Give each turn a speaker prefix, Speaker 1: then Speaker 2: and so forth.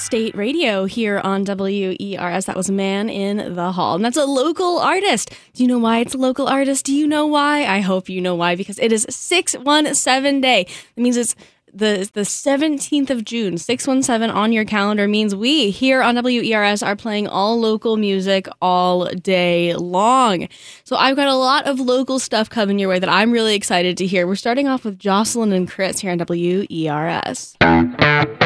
Speaker 1: State Radio here on WERS. That was Man in the Hall. And that's a local artist. Do you know why it's a local artist? Do you know why? I hope you know why, because it is 617 Day. That means it's the 17th of June. 617 on your calendar means we here on WERS are playing all local music all day long. So I've got a lot of local stuff coming your way that I'm really excited to hear. We're starting off with Jocelyn and Chris here on WERS.